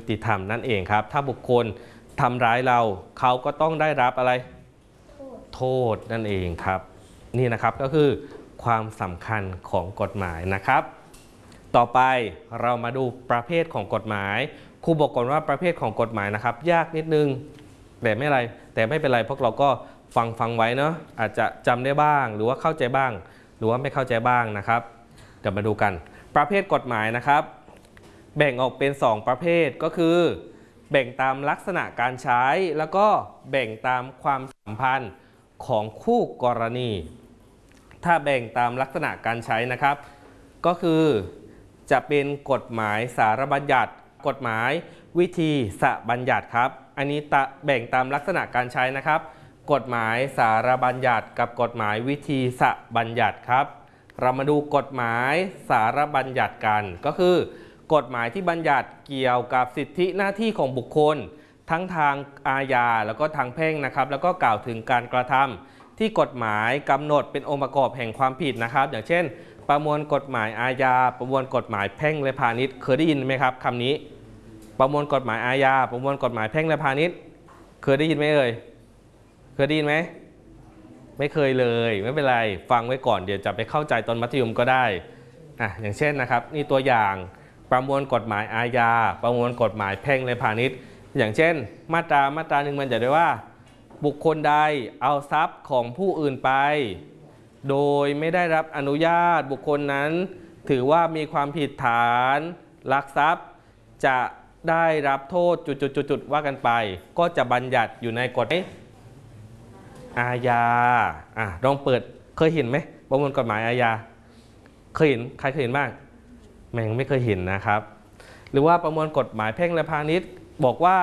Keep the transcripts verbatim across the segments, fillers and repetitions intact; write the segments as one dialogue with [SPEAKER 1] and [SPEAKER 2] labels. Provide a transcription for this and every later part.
[SPEAKER 1] ติธรรมนั่นเองครับถ้าบุคคลทำร้ายเราเขาก็ต้องได้รับอะไรโทษนั่นเองครับนี่นะครับก็คือความสำคัญของกฎหมายนะครับต่อไปเรามาดูประเภทของกฎหมายครูบอกก่อนว่าประเภทของกฎหมายนะครับยากนิดนึงแต่ไม่ไรแต่ไม่เป็นไรพวกเราก็ฟังฟังไว้เนาะอาจจะจำได้บ้างหรือว่าเข้าใจบ้างหรือว่าไม่เข้าใจบ้างนะครับเดี๋ยวมาดูกันประเภทกฎหมายนะครับแบ่งออกเป็นสองประเภทก็คือแบ่งตามลักษณะการใช้แล้วก็แบ่งตามความสัมพันธ์ของคู่กรณีถ้าแบ่งตามลักษณะการใช้นะครับก็คือจะเป็นกฎหมายสารบัญญัติกฎหมายวิธีสบัญญัติครับอันนี้แบ่งตามลักษณะการใช้นะครับกฎหมายสารบัญญัติกับกฎหมายวิธีสบัญญัติครับเรามาดูกฎหมายสารบัญญัติกันก็คือกฎหมายที่บัญญัติเกี่ยวกับสิทธิหน้าที่ของบุคคลทั้งทางอาญาแล้วก็ทางแพ่งนะครับแล้วก็กล่าวถึงการกระทำที่กฎหมายกำหนดเป็นองค์ประกอบแห่งความผิดนะครับอย่างเช่นประมวลกฎหมายอาญาประมวลกฎหมายแพ่งและพาณิชย์เคยได้ยินไหมครับคำนี้ประมวลกฎหมายอาญาประมวลกฎหมายแพ่งและพาณิชย์เคยได้ยินไหมเอ่ยเคยได้ยินไหมไม่เคยเลยไม่เป็นไรฟังไว้ก่อนเดี๋ยวจะไปเข้าใจตอนมัธยมก็ได้อ่ะอย่างเช่นนะครับนี่ตัวอย่างประมวลกฎหมายอาญาประมวลกฎหมายแพ่งและพาณิชย์อย่างเช่นมาตรามาตราหนึ่งมันจะได้ว่าบุคคลใดเอาทรัพย์ของผู้อื่นไปโดยไม่ได้รับอนุญาตบุคคลนั้นถือว่ามีความผิดฐานลักทรัพย์จะได้รับโทษจุดๆๆว่ากันไปก็จะบัญญัติอยู่ในกฎอาญาอ่ะลองเปิดเคยเห็นไหมประมวลกฎหมายอาญาเคยเห็นใครเคยเห็นบ้างแม่งไม่เคยเห็นนะครับหรือว่าประมวลกฎหมายแพ่งและพาณิชย์บอกว่า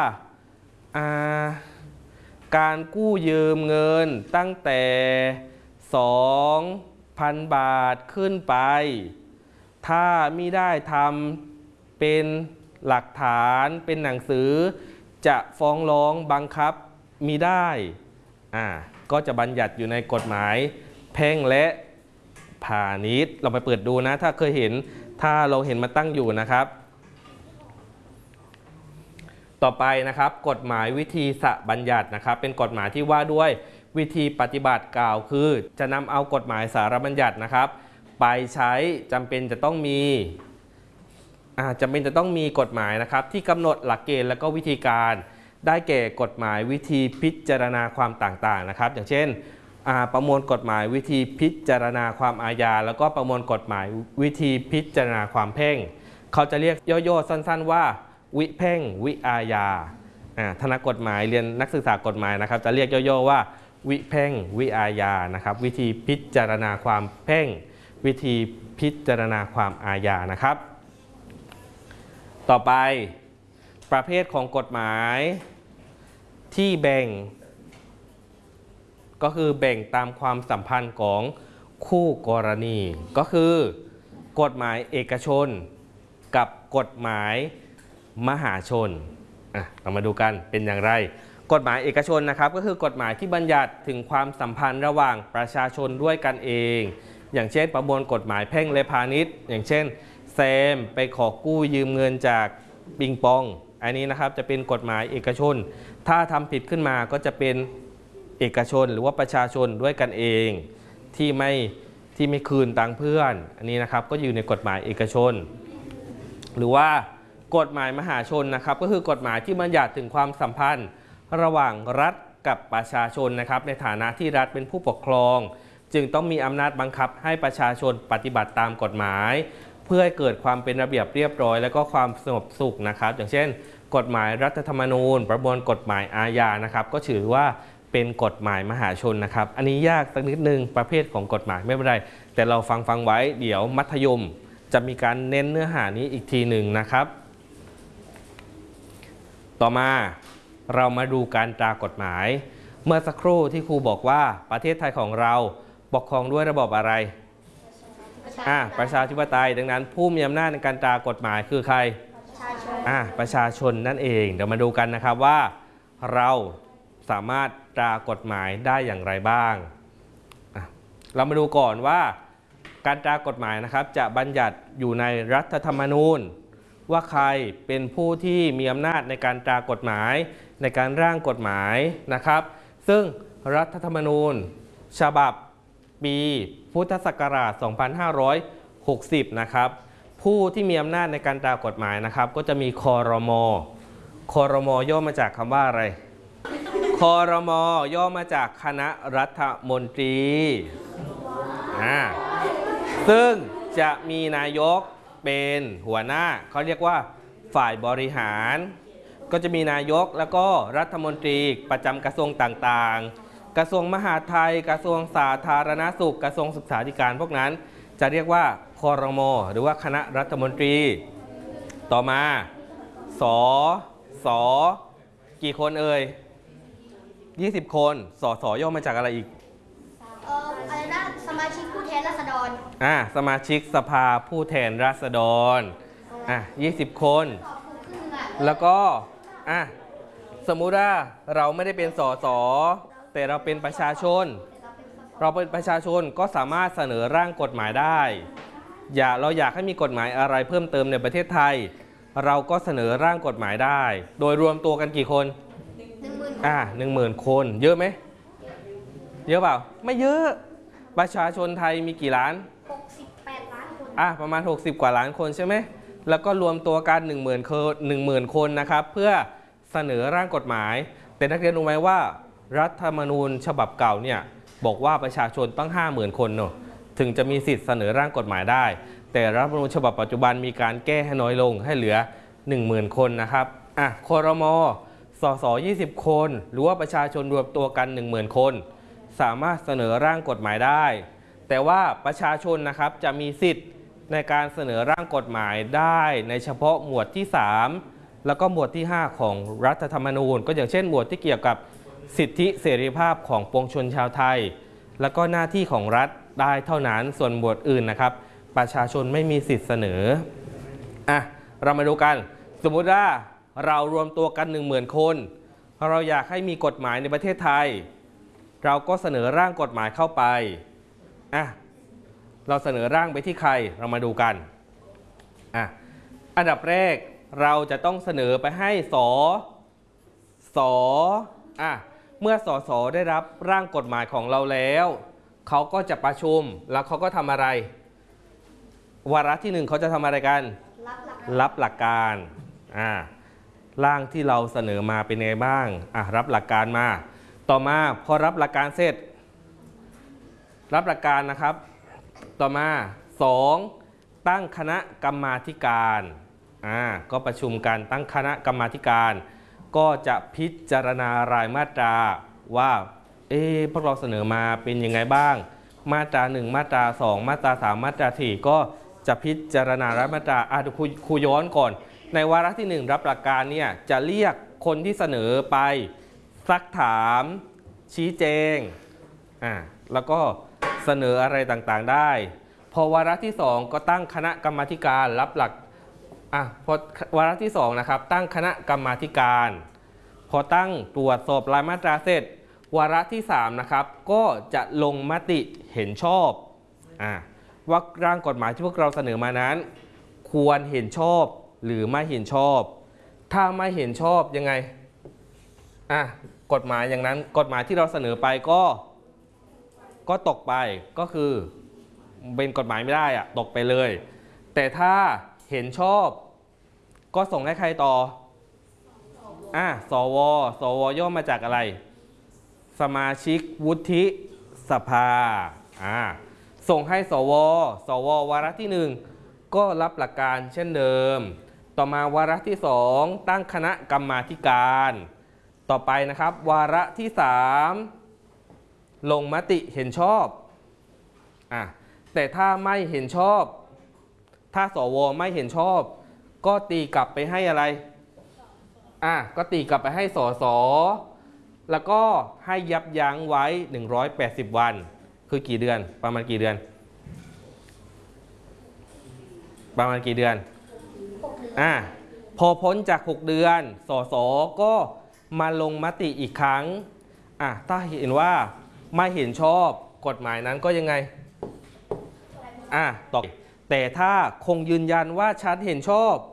[SPEAKER 1] การกู้ยืมเงินตั้งแต่ สองพัน บาทขึ้นไปถ้ามิได้ทำเป็นหลักฐานเป็นหนังสือจะฟ้องร้องบังคับมิได้อ่าก็จะบัญญัติอยู่ในกฎหมายแพ่งและพาณิชย์เราไปเปิดดูนะถ้าเคยเห็นถ้าเราเห็นมาตั้งอยู่นะครับต่อไปนะครับกฎหมายวิธีสบัญญัตินะครับเป็นกฎหมายที่ว่าด้วยวิธีปฏิบัติกล่าวคือจะนำเอากฎหมายสารบัญญัตินะครับไปใช้จำเป็นจะต้องมีจำเป็นจะต้องมีกฎหมายนะครับที่กำหนดหลักเกณฑ์และก็วิธีการได้แก่กฎหมายวิธีพิจารณาความต่างๆนะครับอย่างเช่นประมวลกฎหมายวิธีพิจารณาความอาญาแล้วก็ประมวลกฎหมายวิธีพิจารณาความแพ่งเขาจะเรียกย่อๆสั้นๆว่าวิแพ่งวิอาญาทนักกฎหมายเรียนนักศึกษากฎหมายนะครับจะเรียกย่อๆว่าวิแพ่งวิอาญานะครับวิธีพิจารณาความแพ่งวิธีพิจารณาความอาญานะครับต่อไปประเภทของกฎหมายที่แบ่งก็คือแบ่งตามความสัมพันธ์ของคู่กรณีก็คือกฎหมายเอกชนกับกฎหมายมหาชนอ่ะเรามาดูกันเป็นอย่างไรกฎหมายเอกชนนะครับก็คือกฎหมายที่บัญญัติถึงความสัมพันธ์ระหว่างประชาชนด้วยกันเองอย่างเช่นประมวลกฎหมายแพ่งและพาณิชย์อย่างเช่นแซมไปขอกู้ยืมเงินจากปิงปองอันนี้นะครับจะเป็นกฎหมายเอกชนถ้าทำผิดขึ้นมาก็จะเป็นเอกชนหรือว่าประชาชนด้วยกันเองที่ไม่ที่ไม่คืนตังค์เพื่อนอันนี้นะครับก็อยู่ในกฎหมายเอกชนหรือว่ากฎหมายมหาชนนะครับก็คือกฎหมายที่บัญญัติถึงความสัมพันธ์ระหว่างรัฐกับประชาชนนะครับในฐานะที่รัฐเป็นผู้ปกครองจึงต้องมีอำนาจบังคับให้ประชาชนปฏิบัติตามกฎหมายเพื่อให้เกิดความเป็นระเบียบเรียบร้อยและก็ความสงบสุขนะครับอย่างเช่นกฎหมายรัฐธรรมนูญประมวลกฎหมายอาญานะครับก็ถือว่าเป็นกฎหมายมหาชนนะครับอันนี้ยากสักนิดนึงประเภทของกฎหมายไม่เป็นไรแต่เราฟังฟังไว้เดี๋ยวมัธยมจะมีการเน้นเนื้อหานี้อีกทีหนึ่งนะครับต่อมาเรามาดูการตรากฎหมายเมื่อสักครู่ที่ครูบอกว่าประเทศไทยของเราปกครองด้วยระบบอะไรอ่าประชาธิปไตยดังนั้นผู้มีอำนาจในการตรากฎหมายคือใครอ่าประชาชนนั่นเองเดี๋ยวมาดูกันนะครับว่าเราสามารถตรากฎหมายได้อย่างไรบ้างเรามาดูก่อนว่าการตรากฎหมายนะครับจะบัญญัติอยู่ในรัฐธรรมนูญว่าใครเป็นผู้ที่มีอำนาจในการตรากฎหมายในการร่างกฎหมายนะครับซึ่งรัฐธรรมนูญฉบับปีพุทธศักราช สองพันห้าร้อยหกสิบ นะครับผู้ที่มีอำนาจในการตรากฎหมายนะครับก็จะมีครม.ครม.ย่อมาจากคำว่าอะไรครม.ย่อมาจากคณะรัฐมนตรีอ่าซึ่งจะมีนายกเป็นหัวหน้าเขาเรียกว่าฝ่ายบริหารก็จะมีนายกแล้วก็รัฐมนตรีประจำกระทรวงต่างๆกระทรวงมหาดไทยกระทรวงสาธารณสุขกระทรวงศึกษาธิการพวกนั้นจะเรียกว่าครม.หรือว่าคณะรัฐมนตรีต่อมาสสกี่คนเอ่ยยี่สิบคนสสย่อมาจากอะไรอีก
[SPEAKER 2] เอ่ออะไรนะสมาชิกผู้แทนราษฎร
[SPEAKER 1] อ่าสมาชิกสภาผู้แทนราษฎรอ่ะยี่สิบคนแล้วก็อ่ะสมมุติว่าเราไม่ได้เป็นสสแต่เราเป็นประชาชนเราเป็นประชาชนก็สามารถเสนอร่างกฎหมายได้อย่าเราอยากให้มีกฎหมายอะไรเพิ่มเติมในประเทศไทยเราก็เสนอร่างกฎหมายได้โดยรวมตัวกันกี่คนอ่ะหนึ่งหมื่นคนเยอะไหมเยอะเปล่าไม่เยอะประชาชนไทยมีกี่ล้าน
[SPEAKER 2] หกสิบแปดล้านคน
[SPEAKER 1] อ่ะประมาณหกสิบกว่าล้านคนใช่ไหมแล้วก็รวมตัวกันหนึ่งหมื่นคนหนึ่งหมื่นคนนะครับเพื่อเสนอร่างกฎหมายแต่นักเรียนรู้ไหมว่ารัฐธรรมนูญฉบับเก่าเนี่ยบอกว่าประชาชนต้องห้าหมื่นคนเนอะถึงจะมีสิทธิ์เสนอร่างกฎหมายได้แต่รัฐธรรมนูญฉบับปัจจุบันมีการแก้ให้น้อยลงให้เหลือ หนึ่งหมื่นคนนะครับอ่ะครม.สสยี่สิบคนหรือว่าประชาชนรวมตัวกัน หนึ่งหมื่นคนสามารถเสนอร่างกฎหมายได้แต่ว่าประชาชนนะครับจะมีสิทธิ์ในการเสนอร่างกฎหมายได้ในเฉพาะหมวดที่สามแล้วก็หมวดที่ห้าของรัฐธรรมนูญก็อย่างเช่นหมวดที่เกี่ยวกับสิทธิเสรีภาพของปวงชนชาวไทยแล้วก็หน้าที่ของรัฐได้เท่านั้นส่วนหมวดอื่นนะครับประชาชนไม่มีสิทธิ์เสนออ่ะเรามาดูกันสมมุติว่าเรารวมตัวกัน หนึ่งหมื่น คนเราอยากให้มีกฎหมายในประเทศไทยเราก็เสนอร่างกฎหมายเข้าไปอ่ะเราเสนอร่างไปที่ใครเรามาดูกันอ่ะอันดับแรกเราจะต้องเสนอไปให้สสอ่ะเมื่อสสได้รับร่างกฎหมายของเราแล้วเขาก็จะประชุมแล้วเขาก็ทำอะไรวาระที่หนึ่งเขาจะทำอะไรกันรับหลักการอ่าร่างที่เราเสนอมาเป็นไงบ้างอ่ะรับหลักการมาต่อมาพอรับหลักการเสร็จรับหลักการนะครับต่อมาสองตั้งคณะกรรมาธิการอ่าก็ประชุมกันตั้งคณะกรรมาธิการก็จะพิจารณารายมาตราว่าเอ๊ะพวกเราเสนอมาเป็นยังไงบ้างมาตราหนึ่งมาตราสองมาตราสามมาตราสี่ก็จะพิจารณารายมาตราอ่ะครูครูย้อนก่อนในวาระที่หนึ่งรับหลักการเนี่ยจะเรียกคนที่เสนอไปซักถามชี้แจงอ่าแล้วก็เสนออะไรต่างๆได้พอวาระที่สองก็ตั้งคณะกรรมาธิการรับหลักอ่ะพอวาระที่สองนะครับตั้งคณะกรรมาธิการพอตั้งตรวจสอบรายมาตราเสร็จวาระที่สามนะครับก็จะลงมติเห็นชอบอ่ะว่าร่างกฎหมายที่พวกเราเสนอมานั้นควรเห็นชอบหรือไม่เห็นชอบถ้าไม่เห็นชอบยังไงอ่ะกฎหมายอย่างนั้นกฎหมายที่เราเสนอไปก็ก็ตกไปก็คือเป็นกฎหมายไม่ได้อะตกไปเลยแต่ถ้าเห็นชอบก็ส่งให้ใครต่ออ่ะสวสวย่อมาจากอะไรสมาชิกวุฒิสภาอ่าส่งให้สวสววาระที่หนึ่งก็รับหลักการเช่นเดิมต่อมาวาระที่สองตั้งคณะกรรมาธิการต่อไปนะครับวาระที่สามลงมติเห็นชอบอ่ะแต่ถ้าไม่เห็นชอบถ้าสวไม่เห็นชอบก็ตีกลับไปให้อะไรอ่ะก็ตีกลับไปให้สสแล้วก็ให้ยับยั้งไว้หนึ่งร้อยแปดสิบวันคือกี่เดือนประมาณกี่เดือนประมาณกี่เดือนอ่ะพอพ้นจากหกเดือนสสก็มาลงมติอีกครั้งอ่ะถ้าเห็นว่าไม่เห็นชอบกฎหมายนั้นก็ยังไงอ่ะต่อแต่ถ้าคงยืนยันว่าฉันเห็นชอบ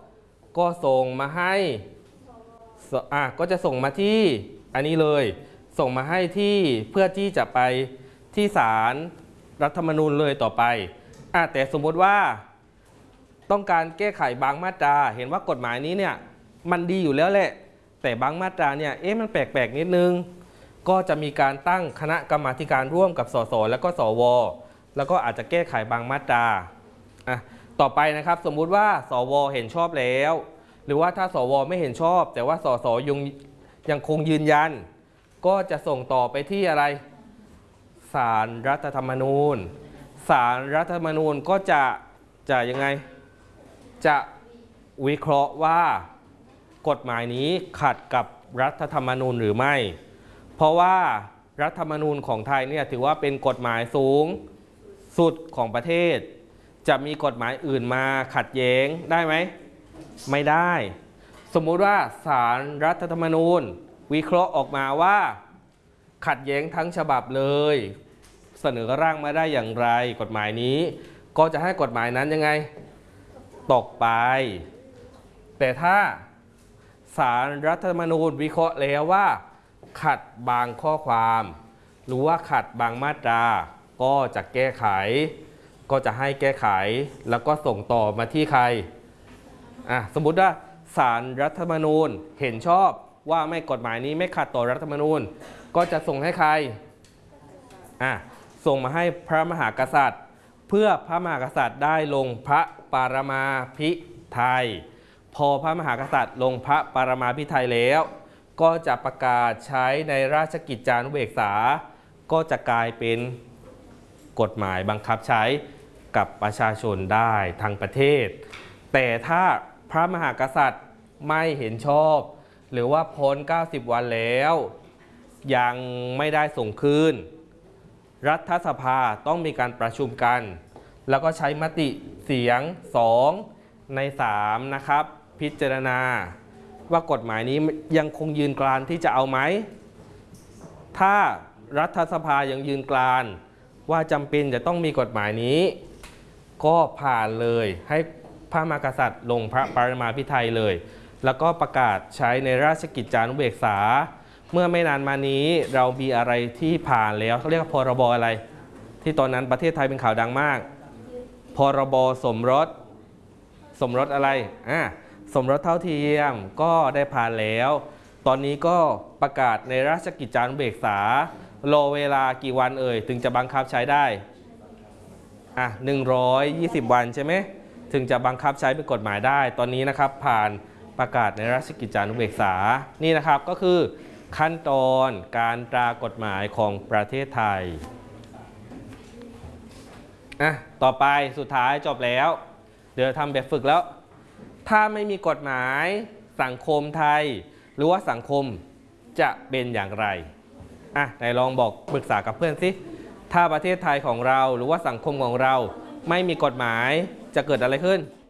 [SPEAKER 1] ก็ส่งมาให้สอ่ะก็จะส่งมาที่อันนี้เลยส่งมาให้ที่เพื่อที่จะไปที่ศาลรัฐธรรมนูญเลยต่อไปอ่ะแต่สมมติว่าต้องการแก้ไขบางมาตราเห็นว่ากฎหมายนี้เนี่ยมันดีอยู่แล้วแหละแต่บางมาตราเนี่ยเอ๊ะมันแปลกๆนิดนึงก็จะมีการตั้งคณะกรรมาธิการร่วมกับสสแล้วก็สวแล้วก็อาจจะแก้ไขบางมาตราอ่ะต่อไปนะครับสมมุติว่าสวเห็นชอบแล้วหรือว่าถ้าสวไม่เห็นชอบแต่ว่าสสยังยังคงยืนยันก็จะส่งต่อไปที่อะไรศาลรัฐธรรมนูญศาลรัฐธรรมนูญก็จะจะยังไงจะวิเคราะห์ว่ากฎหมายนี้ขัดกับรัฐธรรมนูญหรือไม่เพราะว่ารัฐธรรมนูญของไทยเนี่ยถือว่าเป็นกฎหมายสูงสุดของประเทศจะมีกฎหมายอื่นมาขัดแย้งได้ไหมไม่ได้สมมุติว่าศาลรัฐธรรมนูญวิเคราะห์ออกมาว่าขัดแย้งทั้งฉบับเลยเสนอร่างมาได้อย่างไรกฎหมายนี้ก็จะให้กฎหมายนั้นยังไงตกไปแต่ถ้าศาลรัฐธรรมนูญวิเคราะห์แล้วว่าขัดบางข้อความหรือว่าขัดบางมาตราก็จะแก้ไขก็จะให้แก้ไขแล้วก็ส่งต่อมาที่ใครอ่ะสมมุติว่าศาลรัฐธรรมนูญเห็นชอบว่าไม่กฎหมายนี้ไม่ขัดต่อรัฐธรรมนูญก็จะส่งให้ใครอ่ะส่งมาให้พระมหากษัตริย์เพื่อพระมหากษัตริย์ได้ลงพระปรมาภิไธยพอพระมหากษัตริย์ลงพระปรมาภิไธยแล้วก็จะประกาศใช้ในราชกิจจานุเบกษาก็จะกลายเป็นกฎหมายบังคับใช้กับประชาชนได้ทั้งประเทศแต่ถ้าพระมหากษัตริย์ไม่เห็นชอบหรือว่าพ้นเก้าสิบวันแล้วยังไม่ได้ส่งคืนรัฐสภาต้องมีการประชุมกันแล้วก็ใช้มติเสียงสองในสามนะครับพิจารณาว่ากฎหมายนี้ยังคงยืนกรานที่จะเอาไหมถ้ารัฐสภายังยืนกรานว่าจำเป็นจะต้องมีกฎหมายนี้ก็ผ่านเลยให้พระมหากษัตริย์ลงพระปรมาภิไธยเลยแล้วก็ประกาศใช้ในราชกิจจานุเบกษาเมื่อไม่นานมานี้เรามีอะไรที่ผ่านแล้วเขาเรียกว่าพรบอะไรที่ตอนนั้นประเทศไทยเป็นข่าวดังมากพรบสมรสสมรสอะไรอ่ะสมรสเท่าเทียมก็ได้ผ่านแล้วตอนนี้ก็ประกาศในราชกิจจานุเบกษารอเวลากี่วันเอ่ยถึงจะบังคับใช้ได้อ่ะหนึ่งร้อยยี่สิบวันใช่ไหมถึงจะบังคับใช้เป็นกฎหมายได้ตอนนี้นะครับผ่านประกาศในราชกิจจานุเบกษานี่นะครับก็คือขั้นตอนการตรากฎหมายของประเทศไทยอ่ะต่อไปสุดท้ายจบแล้วเดี๋ยวทำแบบฝึกแล้วถ้าไม่มีกฎหมายสังคมไทยหรือว่าสังคมจะเป็นอย่างไรอ่ะไหนลองบอกปรึกษากับเพื่อนสิถ้าประเทศไทยของเราหรือว่าสังคมของเราไม่มีกฎหมายจะเกิดอะไรขึ้น